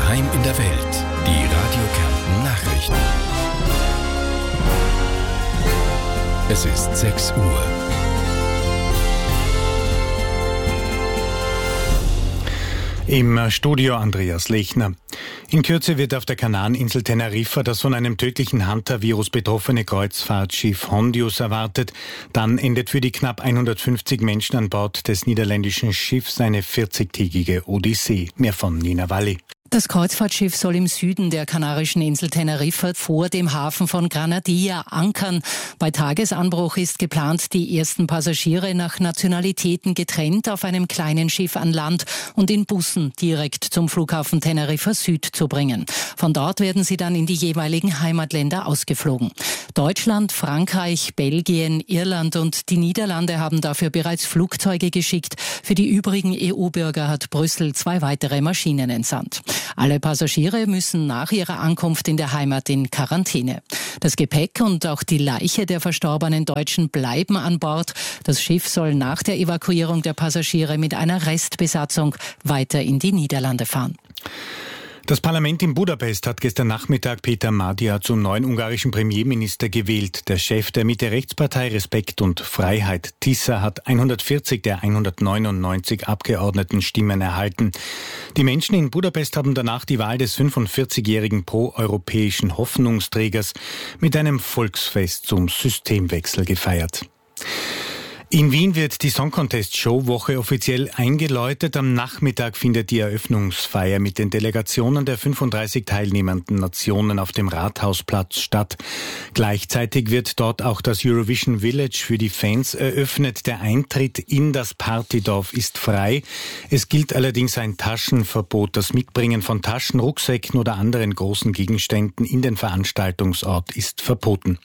Daheim in der Welt. Die Radio Kärnten Nachrichten. Es ist 6 Uhr. Im Studio Andreas Lechner. In Kürze wird auf der Kanareninsel Teneriffa das von einem tödlichen Hunter-Virus betroffene Kreuzfahrtschiff Hondius erwartet. Dann endet für die knapp 150 Menschen an Bord des niederländischen Schiffs eine 40-tägige Odyssee. Mehr von Nina Walli. Das Kreuzfahrtschiff soll im Süden der kanarischen Insel Teneriffa vor dem Hafen von Granadilla ankern. Bei Tagesanbruch ist geplant, die ersten Passagiere nach Nationalitäten getrennt auf einem kleinen Schiff an Land und in Bussen direkt zum Flughafen Teneriffa Süd zu bringen. Von dort werden sie dann in die jeweiligen Heimatländer ausgeflogen. Deutschland, Frankreich, Belgien, Irland und die Niederlande haben dafür bereits Flugzeuge geschickt. Für die übrigen EU-Bürger hat Brüssel 2 weitere Maschinen entsandt. Alle Passagiere müssen nach ihrer Ankunft in der Heimat in Quarantäne. Das Gepäck und auch die Leiche der verstorbenen Deutschen bleiben an Bord. Das Schiff soll nach der Evakuierung der Passagiere mit einer Restbesatzung weiter in die Niederlande fahren. Das Parlament in Budapest hat gestern Nachmittag Peter Magyar zum neuen ungarischen Premierminister gewählt. Der Chef der Mitte-Rechtspartei Respekt und Freiheit, Tisza, hat 140 der 199 Abgeordneten Stimmen erhalten. Die Menschen in Budapest haben danach die Wahl des 45-jährigen pro-europäischen Hoffnungsträgers mit einem Volksfest zum Systemwechsel gefeiert. In Wien wird die Song Contest Showwoche offiziell eingeläutet. Am Nachmittag findet die Eröffnungsfeier mit den Delegationen der 35 teilnehmenden Nationen auf dem Rathausplatz statt. Gleichzeitig wird dort auch das Eurovision Village für die Fans eröffnet. Der Eintritt in das Partydorf ist frei. Es gilt allerdings ein Taschenverbot. Das Mitbringen von Taschen, Rucksäcken oder anderen großen Gegenständen in den Veranstaltungsort ist verboten.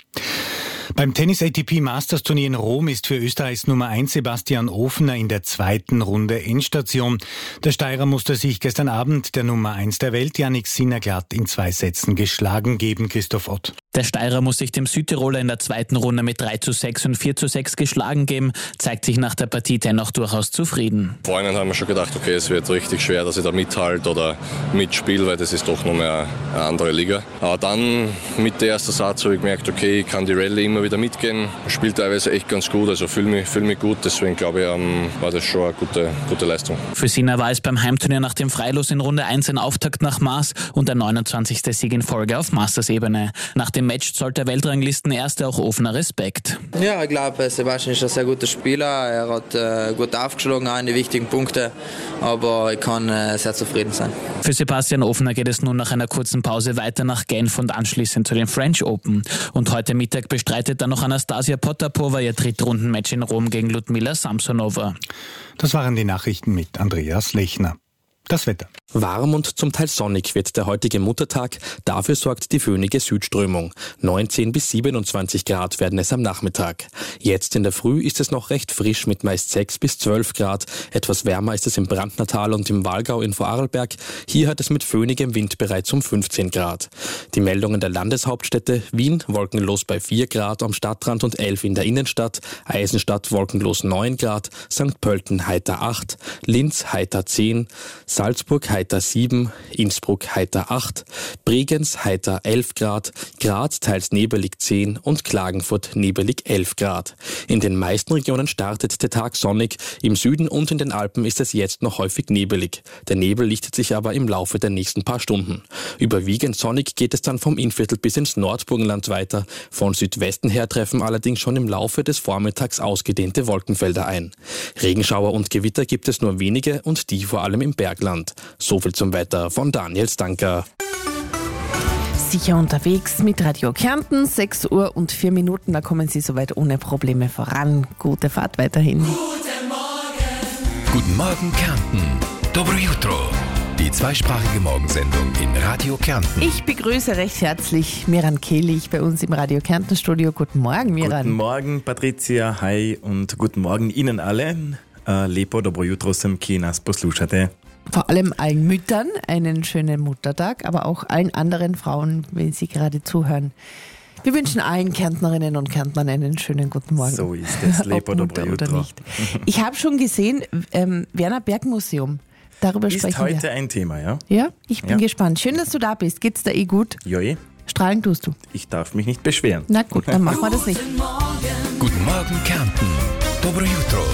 Beim Tennis-ATP-Masters-Turnier in Rom ist für Österreichs Nummer 1 Sebastian Ofner in der zweiten Runde Endstation. Der Steirer musste sich gestern Abend der Nummer 1 der Welt, Jannik Sinner, glatt in 2 Sätzen geschlagen geben. Christoph Ott. Der Steirer muss sich dem Südtiroler in der zweiten Runde mit 3:6 und 4:6 geschlagen geben, zeigt sich nach der Partie dennoch durchaus zufrieden. Vorhin haben wir schon gedacht, okay, es wird richtig schwer, dass ich da mithalte oder mitspiele, weil das ist doch noch mehr eine andere Liga. Aber dann mit der ersten Satz habe ich gemerkt, okay, ich kann die Rallye immer wieder mitgehen, spielt teilweise echt ganz gut, also fühle mich gut, deswegen glaube ich, war das schon eine gute Leistung. Für Sinner war es beim Heimturnier nach dem Freilos in Runde 1 ein Auftakt nach Maß und der 29. Sieg in Folge auf Masters-Ebene. Nach dem Match zollt der Weltranglisten-Erste auch Ofner Respekt. Ja, ich glaube, Sebastian ist ein sehr guter Spieler. Er hat gut aufgeschlagen, auch in die wichtigen Punkte. Aber ich kann sehr zufrieden sein. Für Sebastian Ofner geht es nun nach einer kurzen Pause weiter nach Genf und anschließend zu den French Open. Und heute Mittag bestreitet dann noch Anastasia Potapova ihr Drittrundenmatch in Rom gegen Ludmila Samsonova. Das waren die Nachrichten mit Andreas Lechner. Das Wetter. Warm und zum Teil sonnig wird der heutige Muttertag. Dafür sorgt die föhnige Südströmung. 19 bis 27 Grad werden es am Nachmittag. Jetzt in der Früh ist es noch recht frisch mit meist 6 bis 12 Grad. Etwas wärmer ist es im Brandnertal und im Walgau in Vorarlberg. Hier hat es mit föhnigem Wind bereits um 15 Grad. Die Meldungen der Landeshauptstädte: Wien wolkenlos bei 4 Grad am Stadtrand und 11 in der Innenstadt. Eisenstadt wolkenlos 9 Grad. St. Pölten heiter 8. Linz heiter 10. Salzburg heiter 7, Innsbruck heiter 8, Bregenz heiter 11 Grad, Graz teils nebelig 10 und Klagenfurt nebelig 11 Grad. In den meisten Regionen startet der Tag sonnig, im Süden und in den Alpen ist es jetzt noch häufig nebelig. Der Nebel lichtet sich aber im Laufe der nächsten paar Stunden. Überwiegend sonnig geht es dann vom Innviertel bis ins Nordburgenland weiter. Von Südwesten her treffen allerdings schon im Laufe des Vormittags ausgedehnte Wolkenfelder ein. Regenschauer und Gewitter gibt es nur wenige und die vor allem im Bergland. So viel zum Wetter von Daniel Stanker. Sicher unterwegs mit Radio Kärnten, 6 Uhr und 4 Minuten, da kommen Sie soweit ohne Probleme voran. Gute Fahrt weiterhin. Guten Morgen. Guten Morgen Kärnten. Dobro jutro. Die zweisprachige Morgensendung in Radio Kärnten. Ich begrüße recht herzlich Miran Kehlich bei uns im Radio Kärnten Studio. Guten Morgen, Miran. Guten Morgen, Patricia, hi und guten Morgen Ihnen allen. Lepo, dobro jutro sem, ki nas poslušate. Vor allem allen Müttern einen schönen Muttertag, aber auch allen anderen Frauen, wenn Sie gerade zuhören. Wir wünschen allen Kärntnerinnen und Kärntnern einen schönen guten Morgen. So ist es, Lepo, ob Mutter dobro jutro. oder nicht. Ich habe schon gesehen, Werner Berg Museum. Darüber Ist sprechen heute wir. ein Thema, ja? Ja, ich bin gespannt. Schön, dass du da bist. Geht's dir gut? Joi, Strahlen tust du. ich darf mich nicht beschweren. Na gut, dann machen wir das nicht. Guten Morgen Kärnten. Dobro jutro.